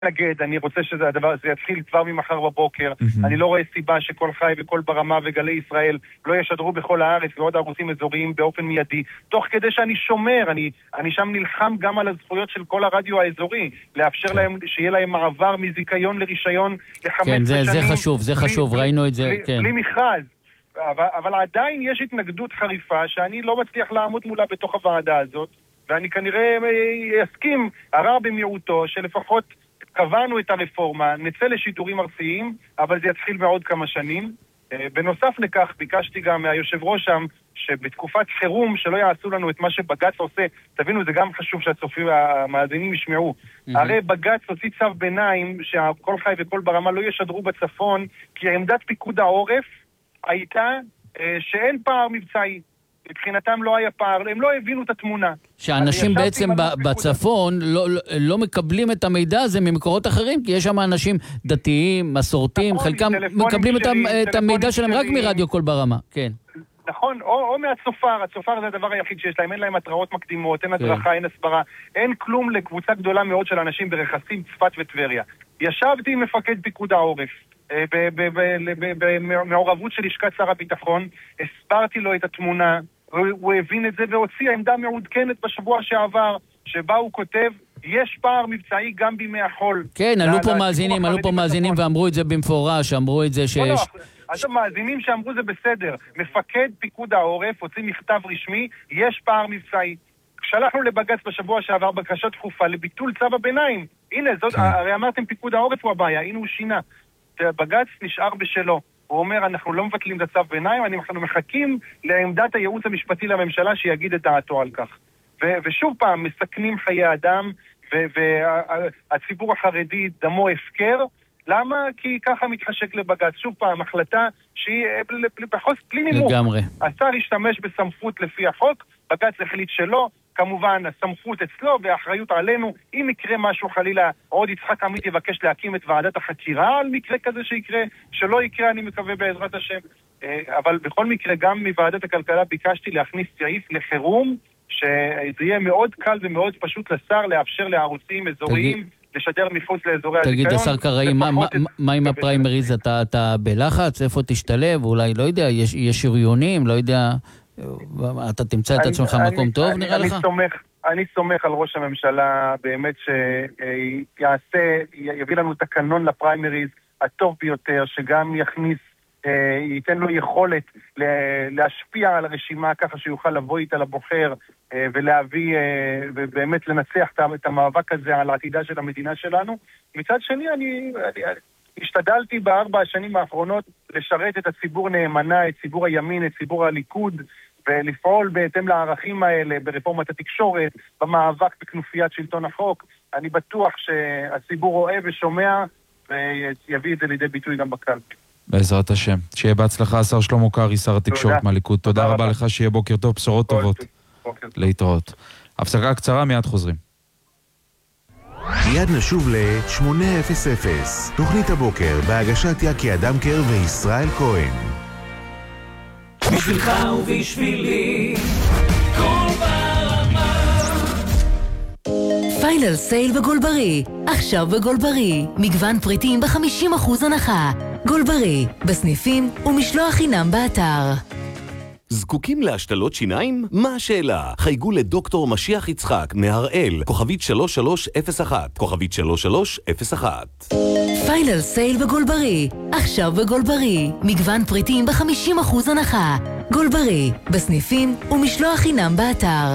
נגד, אני רוצה שזה הדבר, זה יתחיל כבר ממחר בבוקר. אני לא רואה סיבה שכל חי וכל ברמה וגלי ישראל לא ישדרו בכל הארץ ועוד ערוצים אזוריים באופן מיידי, תוך כדי שאני שומר, אני שם נלחם גם על הזכויות של כל הרדיו האזורי, לאפשר להם, שיהיה להם מעבר מזיכיון לרישיון ל-15 שנים. כן, זה חשוב, ראינו את זה, כן. בלי מכרז. אבל עדיין יש התנגדות חריפה שאני לא מצליח לעמוד מולה בתוך הוועדה הזאת, ואני כנראה אסכים הרע במיעוטו שלפחות קבענו את הרפורמה, נצא לשידורים ארציים, אבל זה יתחיל בעוד כמה שנים. בנוסף לכך, ביקשתי גם מהיושב ראש שם, שבתקופת חירום שלא יעשו לנו את מה שבגץ עושה, תבינו, זה גם חשוב שהצופים והמאזינים ישמעו. הרי בגץ הוציא צו ביניים שכל חי וכל ברמה לא ישדרו בצפון, כי עמדת פיקוד העורף הייתה שאין פער מבצעי. מבחינתם לא היה פער, הם לא הבינו את התמונה. שאנשים בעצם בצפון לא מקבלים את המידע הזה ממקורות אחרים, כי יש שם אנשים דתיים, מסורתיים, חלקם מקבלים את המידע שלהם רק מרדיו כל ברמה, כן. נכון, או מהצופר, הצופר זה הדבר היחיד שיש להם, אין להם התראות מקדימות, אין הדרכה, אין הסברה, אין כלום לקבוצה גדולה מאוד של אנשים ברכסים, צפת וטבריה. ישבתי עם מפקד פיקוד העורף, במעורבות של לשכת שר הביטחון, הסברתי לו את התמונה, הוא הבין את זה והוציא עמדה מעודכנת בשבוע שעבר, שבה הוא כותב, יש פער מבצעי גם בימי החול. כן, עלו פה מאזינים ואמרו את זה במפורש, אמרו את זה שיש... אז המאזינים שאמרו זה בסדר, מפקד פיקוד העורף הוציא מכתב רשמי, יש פער מבצעי. שלחנו לבגץ בשבוע שעבר בקשה דחופה לביטול צו הביניים. הנה, הרי אמרתם פיקוד העורף הוא הבעיה, הנה הוא שינה. בגץ נשאר בשלו. הוא אומר, אנחנו לא מבטלים את הצו ביניים, אנחנו מחכים לעמדת הייעוץ המשפטי לממשלה שיגיד את דעתו על כך. ושוב פעם, מסכנים חיי אדם, והציבור החרדי דמו הפקר. למה? כי ככה מתחשק לבגץ. שוב פעם, החלטה שהיא בלי נימוק. לגמרי. השר השתמש בסמכות לפי החוק, בגץ החליט שלא, כמובן הסמכות אצלו והאחריות עלינו. אם יקרה משהו חלילה, עוד יצחק עמית יבקש להקים את ועדת החקירה על מקרה כזה שיקרה, שלא יקרה אני מקווה בעזרת השם. אבל בכל מקרה גם מוועדת הכלכלה ביקשתי להכניס סעיף לחירום, שזה יהיה מאוד קל ומאוד פשוט לשר לאפשר לערוצים אזוריים לשדר מחוץ לאזורי הזיכיון. תגיד, השר קראי, מה עם הפריימריז? אתה בלחץ? איפה תשתלב? אולי, לא יודע, יש שריונים, לא יודע, אתה תמצא את עצמך מקום טוב, נראה לך? אני סומך על ראש הממשלה באמת יביא לנו תקנון לפריימריז הטוב ביותר, שגם ייתן לו יכולת להשפיע על הרשימה ככה שיוכל לבוא איתה לבוחר ולהביא ובאמת לנצח את המאבק הזה על העתידה של המדינה שלנו. מצד שני אני השתדלתי ב4 השנים האחרונות לשרת את הציבור נאמנה, את ציבור הימין, את ציבור הליכוד, ולפעול בהתאם לערכים האלה ברפורמת התקשורת, במאבק בכנופיית שלטון החוק. אני בטוח שהציבור רואה ושומע ויביא את זה לידי ביטוי גם בקלפי. בעזרת השם. שיהיה בהצלחה, השר שלמה קרעי, שר התקשורת מהליכוד. תודה רבה לך, שיהיה בוקר טוב, בשורות טובות. להתראות. הפסקה קצרה, מיד חוזרים. מיד נשוב ל-800, תוכנית הבוקר בהגשת יקי אדמקר וישראל כהן. בשבילך ובשבילי כל ברמה. פיינל סייל בגולברי, עכשיו בגולברי, מגוון פריטים ב-50% הנחה. גולברי, בסניפים ומשלוח חינם באתר. זקוקים להשתלות שיניים? מה השאלה? חייגו לדוקטור משיח יצחק מהראל, כוכבית 3301, כוכבית 3301. פיינל סייל בגולברי, עכשיו בגולברי, מגוון פריטים ב-50% הנחה. גולברי, בסניפים ומשלוח חינם באתר.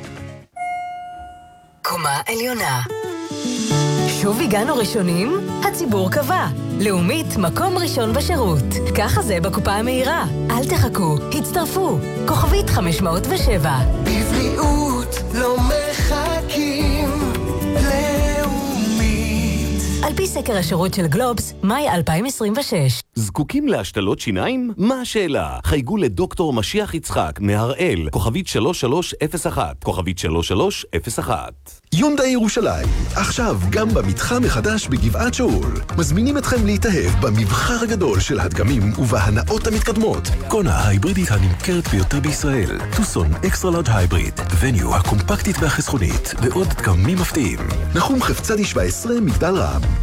קומה עליונה. שוב הגענו ראשונים? הציבור קבע. לאומית, מקום ראשון בשירות. ככה זה בקופה המהירה. אל תחכו, הצטרפו. כוכבית 507. בבריאות לא מחכים. לאומית. על פי סקר השירות של גלובס, מאי 2026. זקוקים להשתלות שיניים? מה השאלה? חייגו לדוקטור משיח יצחק מהראל, כוכבית 3301, כוכבית 3301. יונדאי ירושלים, עכשיו גם במתחם החדש בגבעת שאול. מזמינים אתכם להתאהב במבחר הגדול של הדגמים ובהנאות המתקדמות. קונה ההיברידית הנמכרת ביותר בישראל, טוסון אקסטרה לארג' הייבריד, וניו הקומפקטית והחסכונית, ועוד דגמים מפתיעים. נחום חפצדי 17, מגדל רם.